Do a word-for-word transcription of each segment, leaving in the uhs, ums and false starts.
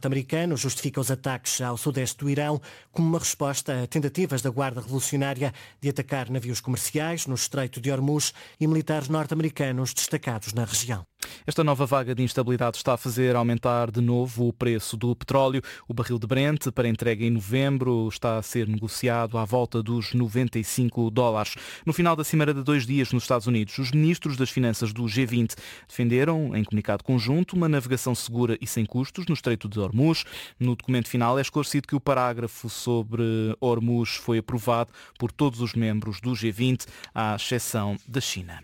norte-americano justifica os ataques ao sudeste do Irão como uma resposta a tentativas da Guarda Revolucionária de atacar navios comerciais no Estreito de Hormuz e militares norte-americanos destacados na região. Esta nova vaga de instabilidade está a fazer aumentar de novo o preço do petróleo. O barril de Brent, para entrega em novembro, está a ser negociado à volta dos noventa e cinco dólares. No final da cimeira de dois dias nos Estados Unidos, os ministros das Finanças do G vinte defenderam, em comunicado conjunto, uma navegação segura e sem custos no Estreito de Hormuz. No documento final é esclarecido que o parágrafo sobre Hormuz foi aprovado por todos os membros do G vinte, à exceção da China.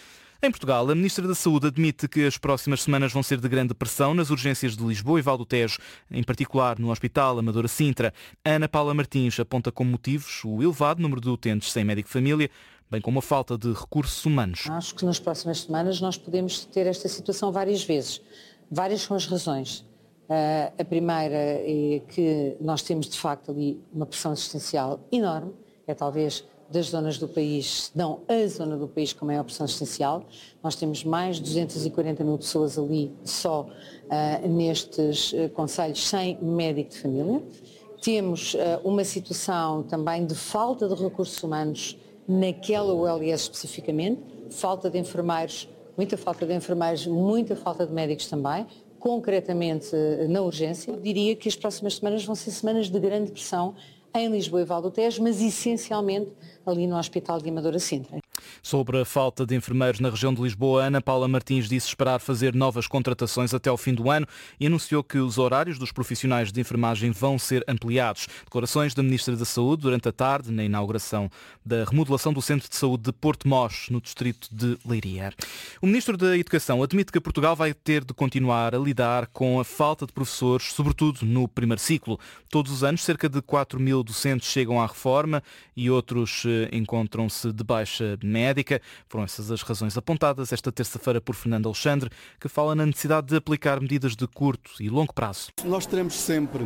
Em Portugal, a Ministra da Saúde admite que as próximas semanas vão ser de grande pressão nas urgências de Lisboa e Val do Tejo, em particular no Hospital Amadora Sintra. Ana Paula Martins aponta como motivos o elevado número de utentes sem médico de família, bem como a falta de recursos humanos. Acho que nas próximas semanas nós podemos ter esta situação várias vezes. Várias são as razões. Uh, a primeira é que nós temos de facto ali uma pressão assistencial enorme, é talvez das zonas do país, se não a zona do país com maior pressão assistencial. Nós temos mais de duzentas e quarenta mil pessoas ali só uh, nestes uh, concelhos sem médico de família. Temos uh, uma situação também de falta de recursos humanos naquela U L S especificamente, falta de enfermeiros, muita falta de enfermeiros, muita falta de médicos também, concretamente uh, na urgência. Eu diria que as próximas semanas vão ser semanas de grande pressão em Lisboa e Val do Tejo, mas essencialmente ali no Hospital de Amadora Sintra. Sobre a falta de enfermeiros na região de Lisboa, Ana Paula Martins disse esperar fazer novas contratações até ao fim do ano e anunciou que os horários dos profissionais de enfermagem vão ser ampliados. Declarações da Ministra da Saúde durante a tarde, na inauguração da remodelação do Centro de Saúde de Porto Mós, no distrito de Leiria. O Ministro da Educação admite que Portugal vai ter de continuar a lidar com a falta de professores, sobretudo no primeiro ciclo. Todos os anos, cerca de quatro mil docentes chegam à reforma e outros encontram-se de baixa médica. Foram essas as razões apontadas esta terça-feira por Fernando Alexandre, que fala na necessidade de aplicar medidas de curto e longo prazo. Nós teremos sempre,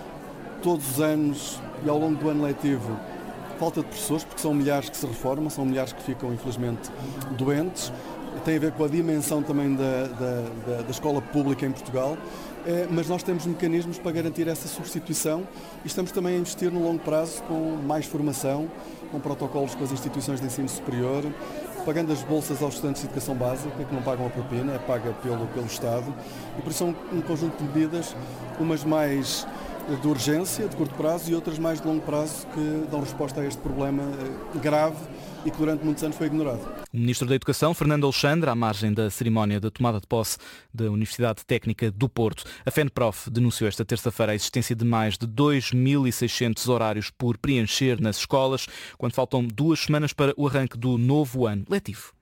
todos os anos e ao longo do ano letivo, falta de professores, porque são milhares que se reformam, são milhares que ficam, infelizmente, doentes. Tem a ver com a dimensão também da, da, da, da escola pública em Portugal. Mas nós temos mecanismos para garantir essa substituição e estamos também a investir no longo prazo com mais formação, com protocolos com as instituições de ensino superior, pagando as bolsas aos estudantes de educação básica, que não pagam a propina, é paga pelo, pelo Estado. E por isso são um conjunto de medidas, umas mais de urgência, de curto prazo, e outras mais de longo prazo, que dão resposta a este problema grave e que durante muitos anos foi ignorado. O Ministro da Educação, Fernando Alexandre, à margem da cerimónia de tomada de posse da Universidade Técnica do Porto. A FENPROF denunciou esta terça-feira a existência de mais de dois mil e seiscentos horários por preencher nas escolas, quando faltam duas semanas para o arranque do novo ano letivo.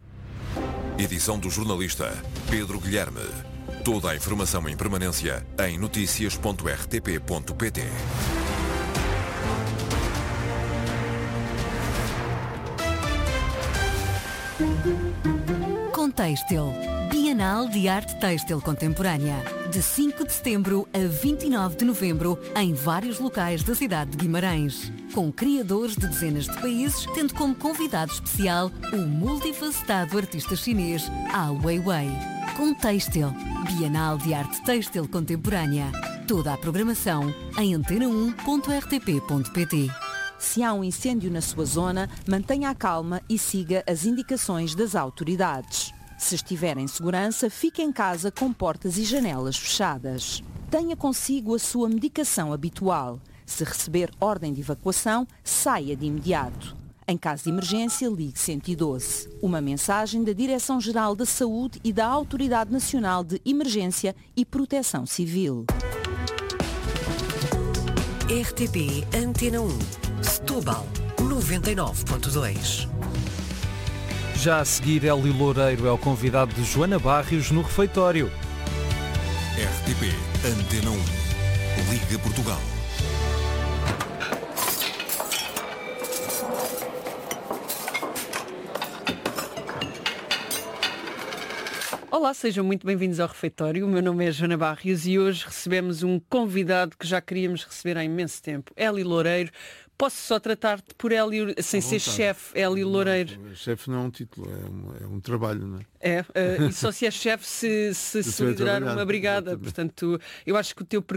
Edição do jornalista Pedro Guilherme. Toda a informação em permanência em notícias ponto r t p ponto p t. Contextil, Bienal de Arte Têxtil Contemporânea, de cinco de setembro a vinte e nove de novembro, em vários locais da cidade de Guimarães, com criadores de dezenas de países, tendo como convidado especial o multifacetado artista chinês Ai Weiwei. Contextil, Bienal de Arte Têxtil Contemporânea. Toda a programação em antena um ponto r t p ponto p t. Se há um incêndio na sua zona, mantenha a calma e siga as indicações das autoridades. Se estiver em segurança, fique em casa com portas e janelas fechadas. Tenha consigo a sua medicação habitual. Se receber ordem de evacuação, saia de imediato. Em caso de emergência, ligue cento e doze. Uma mensagem da Direção-Geral da Saúde e da Autoridade Nacional de Emergência e Proteção Civil. R T P Antena um. Setúbal, noventa e nove ponto dois. Já a seguir, Eli Loureiro é o convidado de Joana Barrios no refeitório. R T P Antena um. Liga Portugal. Olá, sejam muito bem-vindos ao refeitório. O meu nome é Joana Barrios e hoje recebemos um convidado que já queríamos receber há imenso tempo, Eli Loureiro. Posso só tratar-te por Eli, sem ser chefe, Eli Loureiro? Chefe não é um título, é um, é um trabalho, não é? É, uh, e só se é chefe se, se, se liderar uma brigada. Portanto, eu acho que o teu